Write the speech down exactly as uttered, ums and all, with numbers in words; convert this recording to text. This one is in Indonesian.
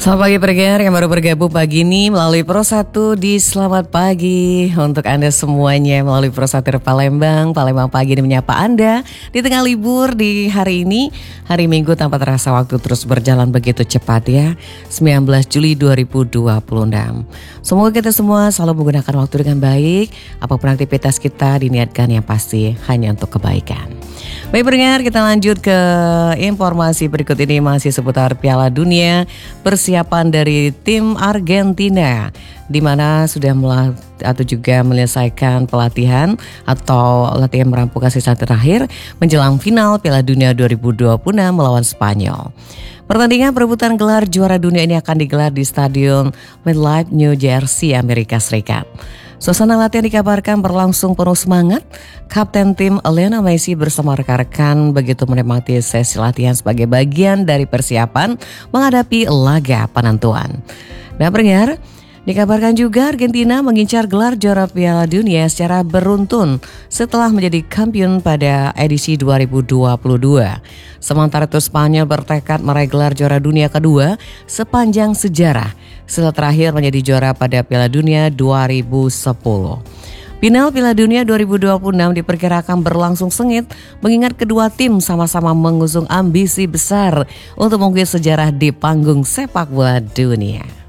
Selamat pagi pendengar yang baru bergabung pagi ini melalui Pro satu di Selamat Pagi untuk Anda semuanya melalui Pro satu Palembang. Palembang Pagi ini menyapa Anda di tengah libur di hari ini. Hari Minggu tanpa terasa waktu terus berjalan begitu cepat ya. sembilan belas Juli dua ribu dua puluh enam. Semoga kita semua selalu menggunakan waktu dengan baik. Apapun aktivitas kita diniatkan yang pasti hanya untuk kebaikan. Baik pendengar, kita lanjut ke informasi berikut ini masih seputar Piala Dunia. Persiapan dari tim Argentina di mana sudah mulai atau juga menyelesaikan pelatihan atau latihan merampungkan sisa terakhir menjelang final Piala Dunia dua ribu dua puluh enam melawan Spanyol. Pertandingan perebutan gelar juara dunia ini akan digelar di Stadion MetLife New Jersey, Amerika Serikat. Suasana latihan dikabarkan berlangsung penuh semangat. Kapten tim Lionel Messi bersama rekan-rekan begitu menikmati sesi latihan sebagai bagian dari persiapan menghadapi laga penentuan. Dan pendengar, dikabarkan juga Argentina mengincar gelar juara Piala Dunia secara beruntun setelah menjadi kampiun pada edisi dua ribu dua puluh dua. Sementara itu Spanyol bertekad meraih gelar juara dunia kedua sepanjang sejarah setelah terakhir menjadi juara pada Piala Dunia dua ribu sepuluh. Final Piala Dunia dua ribu dua puluh enam diperkirakan berlangsung sengit mengingat kedua tim sama-sama mengusung ambisi besar untuk mengukir sejarah di panggung sepak bola dunia.